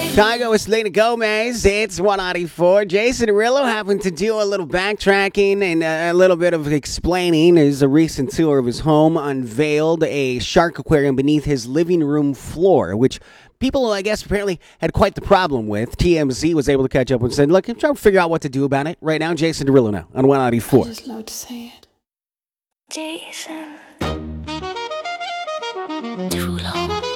Tygo with Selena Gomez. It's 194. Jason Derulo having to do a little backtracking and a little bit of explaining as a recent tour of his home unveiled a shark aquarium beneath his living room floor, which people, I guess, apparently had quite the problem with. TMZ was able to catch up and said, look, I'm trying to figure out what to do about it. Right now, Jason Derulo now on 194. I just love to say it. Jason Derulo.